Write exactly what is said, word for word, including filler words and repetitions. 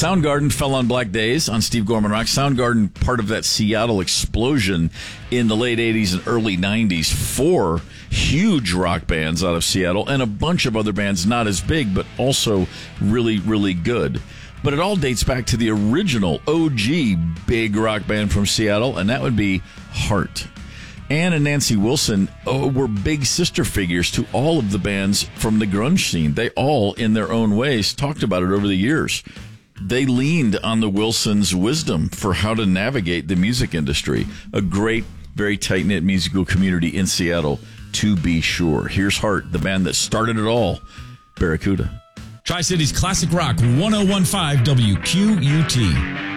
Soundgarden fell on Black Days on Steve Gorman Rock. Soundgarden, part of that Seattle explosion in the late eighties and early nineties. Four huge rock bands out of Seattle and a bunch of other bands not as big, but also really, really good. But it all dates back to the original O G big rock band from Seattle, and that would be Heart. Ann and Nancy Wilson oh, were big sister figures to all of the bands from the grunge scene. They all, in their own ways, talked about it over the years. They leaned on the Wilsons' wisdom for how to navigate the music industry. A great, very tight-knit musical community in Seattle, to be sure. Here's Heart, the band that started it all, Barracuda. Tri-Cities Classic Rock, one oh one point five W Q U T.